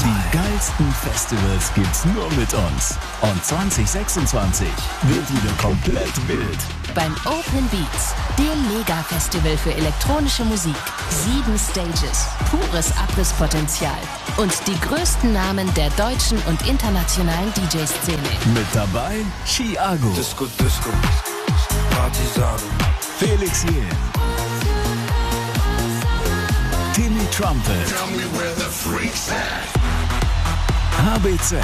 Die geilsten Festivals gibt's nur mit uns. Und 2026 wird wieder komplett wild. Beim Open Beats, dem Mega-Festival für elektronische Musik. 7 Stages, pures Abrisspotenzial. Und die größten Namen der deutschen und internationalen DJ-Szene. Mit dabei Chiago, Disco, Disco, Partisanen, Felix Jähn, Timmy Trumpet, HBZ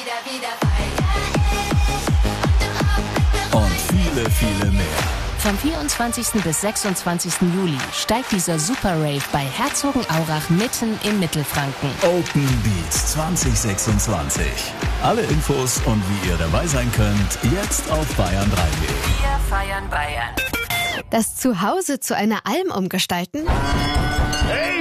und viele, viele mehr. Vom 24. bis 26. Juli steigt dieser Super Rave bei Herzogenaurach mitten in Mittelfranken. Open Beats 2026. Alle Infos und wie ihr dabei sein könnt, jetzt auf bayern3.de. Wir feiern Bayern. Das Zuhause zu einer Alm umgestalten? Hey,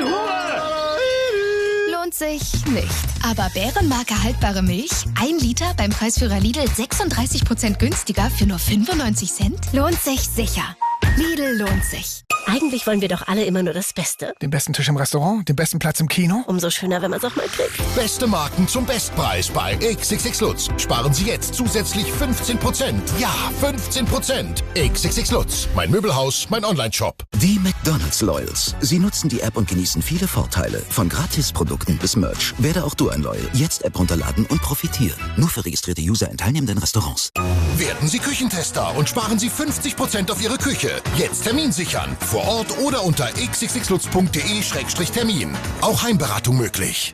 Lohnt sich nicht. Aber Bärenmarke haltbare Milch? 1 Liter beim Preisführer Lidl 36% günstiger für nur 95 Cent? Lohnt sich sicher. Lidl lohnt sich. Eigentlich wollen wir doch alle immer nur das Beste. Den besten Tisch im Restaurant, den besten Platz im Kino. Umso schöner, wenn man es auch mal kriegt. Beste Marken zum Bestpreis bei XXX Lutz. Sparen Sie jetzt zusätzlich 15%. Ja, 15%. XXX Lutz. Mein Möbelhaus, mein Onlineshop. Die McDonald's Loyals. Sie nutzen die App und genießen viele Vorteile. Von Gratisprodukten bis Merch. Werde auch du ein Loyal. Jetzt App runterladen und profitieren. Nur für registrierte User in teilnehmenden Restaurants. Werden Sie Küchentester und sparen Sie 50% auf Ihre Küche. Jetzt Termin sichern. Vor Ort oder unter xxxlutz.de/termin. Auch Heimberatung möglich.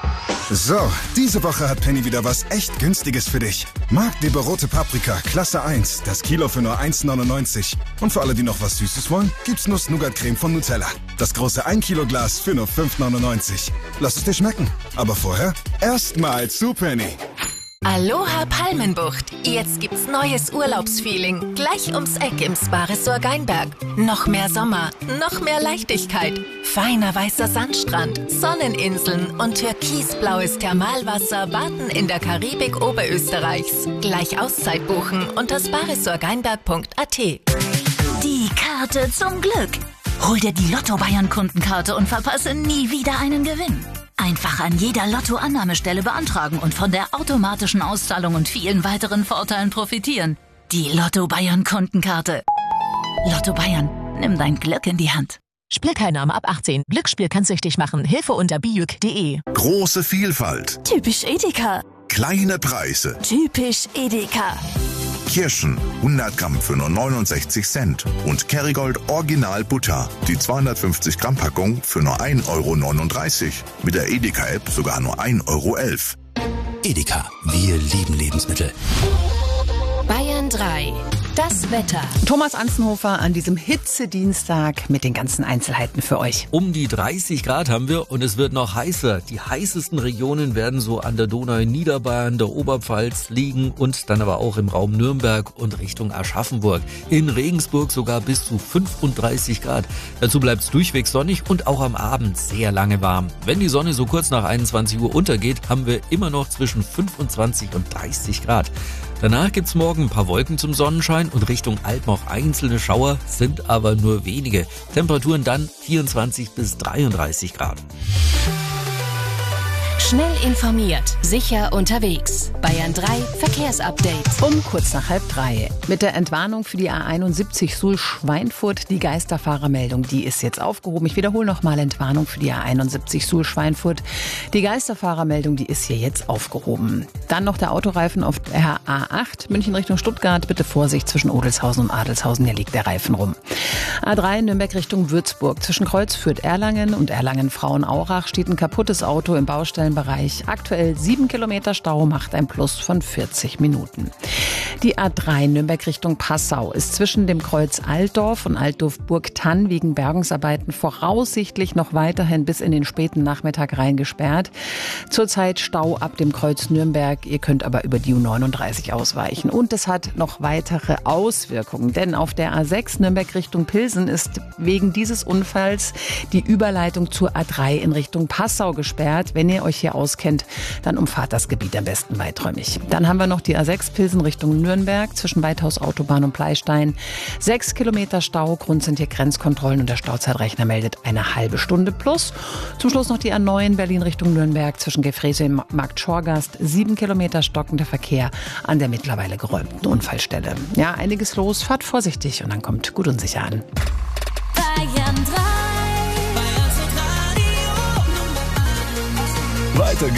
So, diese Woche hat Penny wieder was echt Günstiges für dich. Magdeburg rote Paprika, Klasse 1, das Kilo für nur 1,99. Und für alle, die noch was Süßes wollen, gibt's Nuss-Nougat-Creme von Nutella. Das große 1 Kilo Glas für nur 5,99. Lass es dir schmecken. Aber vorher erstmal zu Penny. Aloha Palmenbucht. Jetzt gibt's neues Urlaubsfeeling. Gleich ums Eck im Spa-Resort Geinberg. Noch mehr Sommer, noch mehr Leichtigkeit. Feiner weißer Sandstrand, Sonneninseln und türkisblaues Thermalwasser warten in der Karibik Oberösterreichs. Gleich Auszeit buchen unter sparesortgeinberg.at. Die Karte zum Glück. Hol dir die Lotto Bayern Kundenkarte und verpasse nie wieder einen Gewinn. Einfach an jeder Lotto-Annahmestelle beantragen und von der automatischen Auszahlung und vielen weiteren Vorteilen profitieren. Die Lotto Bayern Kundenkarte. Lotto Bayern, nimm dein Glück in die Hand. Spielteilnahme ab 18. Glücksspiel kann süchtig machen. Hilfe unter bijuk.de. Große Vielfalt. Typisch Edeka. Kleine Preise. Typisch Edeka. Kirschen 100 Gramm für nur 69 Cent und Kerrygold Original Butter, die 250 Gramm Packung für nur 1,39 €. Mit der Edeka-App sogar nur 1,11 €. Edeka, wir lieben Lebensmittel. Bayern 3. Das Wetter. Thomas Anzenhofer an diesem Hitzedienstag mit den ganzen Einzelheiten für euch. Um die 30 Grad haben wir und es wird noch heißer. Die heißesten Regionen werden so an der Donau in Niederbayern, der Oberpfalz liegen und dann aber auch im Raum Nürnberg und Richtung Aschaffenburg. In Regensburg sogar bis zu 35 Grad. Dazu bleibt es durchweg sonnig und auch am Abend sehr lange warm. Wenn die Sonne so kurz nach 21 Uhr untergeht, haben wir immer noch zwischen 25 und 30 Grad. Danach gibt's morgen ein paar Wolken zum Sonnenschein und Richtung Alpen auch einzelne Schauer, sind aber nur wenige. Temperaturen dann 24 bis 33 Grad. Schnell informiert, sicher unterwegs. Bayern 3 Verkehrsupdate. Um kurz nach 2:30. Mit der Entwarnung für die A71 Suhl-Schweinfurt, die Geisterfahrermeldung, die ist jetzt aufgehoben. Ich wiederhole nochmal, Entwarnung für die A71 Suhl-Schweinfurt. Die Geisterfahrermeldung, die ist hier jetzt aufgehoben. Dann noch der Autoreifen auf der A8 München Richtung Stuttgart. Bitte Vorsicht zwischen Odelshausen und Adelshausen, hier liegt der Reifen rum. A3 Nürnberg Richtung Würzburg. Zwischen Kreuz führt Erlangen und Erlangen-Frauenaurach steht ein kaputtes Auto im Baustellenbereich. Aktuell 7 Kilometer Stau, macht ein Plus von 40 Minuten. Die A3 Nürnberg Richtung Passau ist zwischen dem Kreuz Altdorf und Altdorf-Burgtann wegen Bergungsarbeiten voraussichtlich noch weiterhin bis in den späten Nachmittag rein gesperrt. Zurzeit Stau ab dem Kreuz Nürnberg Nürnberg. Ihr könnt aber über die U39 ausweichen. Und es hat noch weitere Auswirkungen, denn auf der A6 Nürnberg Richtung Pilsen ist wegen dieses Unfalls die Überleitung zur A3 in Richtung Passau gesperrt. Wenn ihr euch hier auskennt, dann umfahrt das Gebiet am besten weiträumig. Dann haben wir noch die A6 Pilsen Richtung Nürnberg zwischen Weithaus Autobahn und Pleistein. 6 Kilometer Stau, Grund sind hier Grenzkontrollen und der Stauzeitrechner meldet eine halbe Stunde plus. Zum Schluss noch die A9 Berlin Richtung Nürnberg zwischen Gefräße und Markt Schorgast. 7 Kilometer stockender Verkehr an der mittlerweile geräumten Unfallstelle. Ja, einiges los, fahrt vorsichtig und dann kommt gut und sicher an.